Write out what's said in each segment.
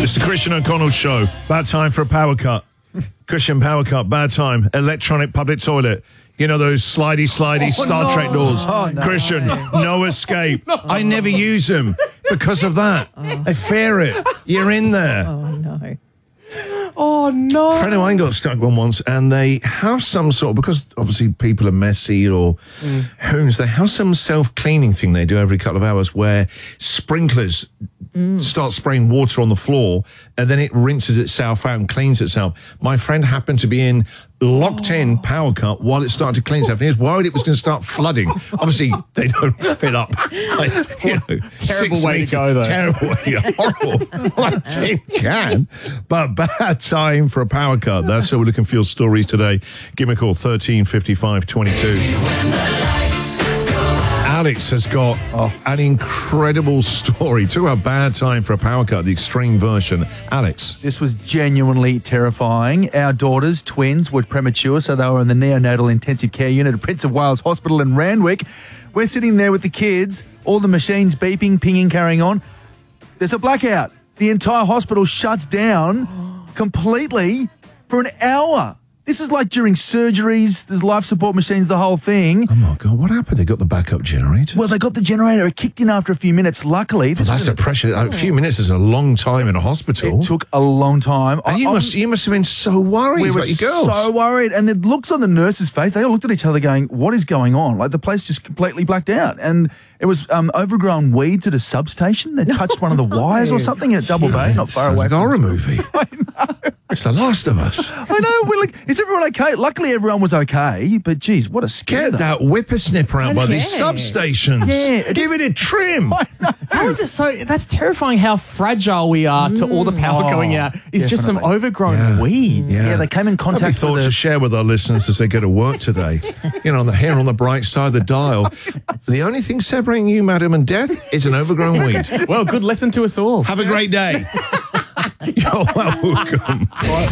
It's the Christian O'Connell Show. Bad time for a power cut. Christian, power cut, bad time. Electronic public toilet. You know those slidey Star Trek doors. Christian, no escape. I never use them because of that. I fear it. You're in there. Oh, no. Oh, no. A friend of mine got stuck one once, and they have some sort of, because obviously people are messy or who's, they have some self-cleaning thing they do every couple of hours where sprinklers start spraying water on the floor, and then it rinses itself out and cleans itself. My friend happened to be in locked in power cut while it started to clean itself, and he was worried it was going to start flooding. Obviously, they don't fill up. Like, Terrible way to go, though. Terrible way, horrible. Like tin can. But bad time for a power cut. That's how we're looking for your stories today. Give me a call, 13 55 22. Alex has got an incredible story. Talk about bad time for a power cut, the extreme version. Alex. This was genuinely terrifying. Our daughters, twins, were premature, so they were in the neonatal intensive care unit at Prince of Wales Hospital in Randwick. We're sitting there with the kids, all the machines beeping, pinging, carrying on. There's a blackout. The entire hospital shuts down completely for an hour. This is like during surgeries, there's life support machines, the whole thing. Oh, my God. What happened? They got the backup generator? Well, they got the generator. It kicked in after a few minutes, luckily. That's a pressure. A few minutes is a long time in a hospital. It took a long time. And you must have been so worried We were about your girls. so worried. And the looks on the nurses' face, they all looked at each other going, what is going on? Like the place just completely blacked out. And it was overgrown weeds at a substation that touched one of the wires or something in a double bay, not far away. Like a horror movie. I know. It's The Last of Us. I know. We're like, is everyone okay? Luckily, everyone was okay. But, geez, what a scare. Get that whippersnipper out by these substations. Yeah, Give it a trim. How is it so? That's terrifying how fragile we are to all the power going out. It's just some definitely. overgrown weeds. Yeah, they came in That'd be contact thought with to share with our listeners as they go to work today. Here on the bright side of the dial. The only thing separating you, madam, and death is an overgrown weed. Well, good lesson to us all. Have a great day. You're welcome.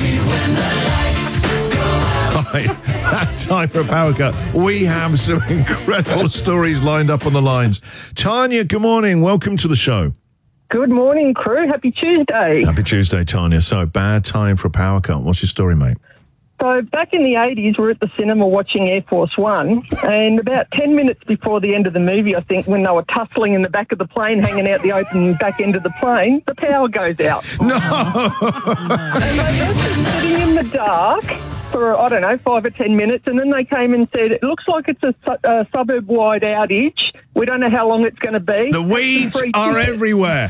Right, that time for a power cut. We have some incredible stories lined up on the lines. Tanya, good morning. Welcome to the show. Good morning, crew. Happy Tuesday. Happy Tuesday, Tanya. So, bad time for a power cut. What's your story, mate? So back in the 80s, we're at the cinema watching Air Force One, and about 10 minutes before the end of the movie, I think, when they were tussling in the back of the plane, hanging out the open back end of the plane, the power goes out. No! And they were just sitting in the dark for, 5 or 10 minutes, and then they came and said, it looks like it's a suburb-wide outage. We don't know how long it's going to be. The weeds are everywhere.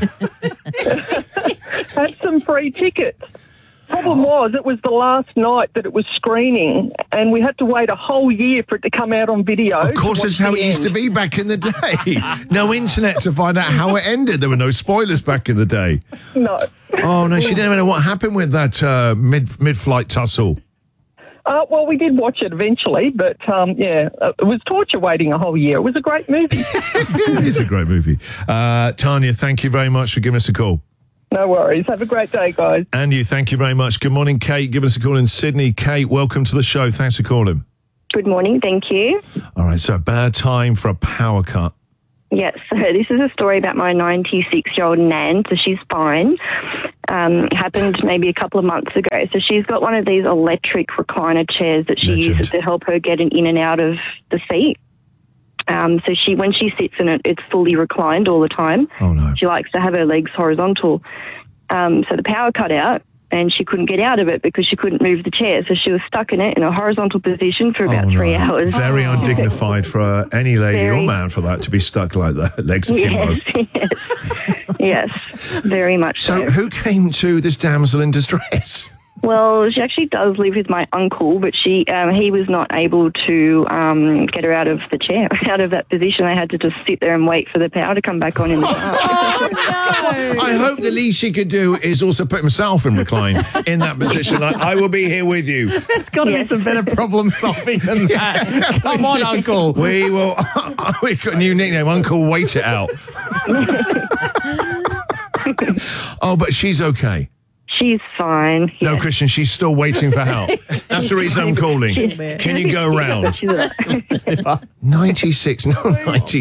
Had some free tickets. Problem was, it was the last night that it was screening, and we had to wait a whole year for it to come out on video. Of course, that's how it used to be back in the day. No internet to find out how it ended. There were no spoilers back in the day. No. Oh, no, she didn't know what happened with that mid-flight tussle. Well, we did watch it eventually, but, it was torture waiting a whole year. It was a great movie. It is a great movie. Tanya, thank you very much for giving us a call. No worries. Have a great day, guys. And you, thank you very much. Good morning, Kate. Give us a call in Sydney. Kate, welcome to the show. Thanks for calling. Good morning, thank you. All right, so bad time for a power cut. Yes, so this is a story about my 96-year-old nan, so she's fine. Happened maybe a couple of months ago. So she's got one of these electric recliner chairs that she uses to help her get in and out of the seat. So when she sits in it, it's fully reclined all the time. Oh, no. She likes to have her legs horizontal. So the power cut out, and she couldn't get out of it because she couldn't move the chair. So she was stuck in it in a horizontal position for about 3 hours. Very undignified for any lady or man for that to be stuck like that, legs akimbo. Yes, very much so. So who came to this damsel in distress? Well, she actually does live with my uncle, but he was not able to get her out of the chair, out of that position. They had to just sit there and wait for the power to come back on in the dark. I hope the least she could do is also put himself in recline in that position. Like, I will be here with you. There's got to be some better problem solving than that. Come on, Uncle. We will. We've got a new nickname, Uncle Wait It Out. Oh, but she's okay. She's fine. No, Christian, she's still waiting for help. That's the reason I'm calling. Can you go around? 96, no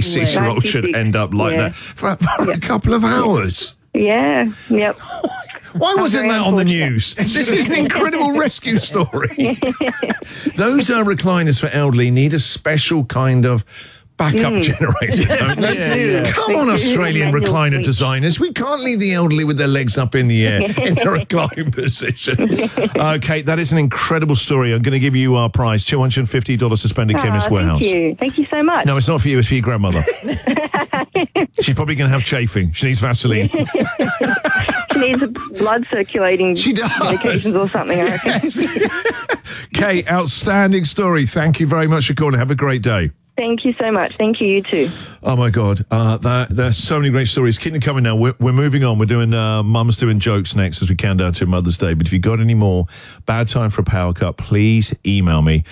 96-year-old should end up like that for a couple of hours. Yeah, yep. Why wasn't very that on the unfortunate. news? This is an incredible rescue story. Those recliners for elderly need a special kind of backup generator, don't they? Yeah. Come on, They do. Australian Manual recliner switch. designers. We can't leave the elderly with their legs up in the air in the recline position. Okay, that is an incredible story. I'm going to give you our prize, $250 suspended Chemist Warehouse. Thank you so much. No, it's not for you. It's for your grandmother. She's probably going to have chafing. She needs Vaseline. She needs blood circulating She does. medications or something, I reckon. Yes. Kate, outstanding story. Thank you very much for calling. Have a great day. Thank you so much. Thank you too. Oh my God, there's so many great stories. Keep them coming now. We're moving on. We're doing Mum's doing jokes next as we count down to Mother's Day. But if you've got any more bad time for a power cut, please email me,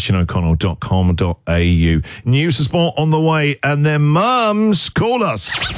christian@christianoconnell.com.au. News and sport on the way, and then mums, call us.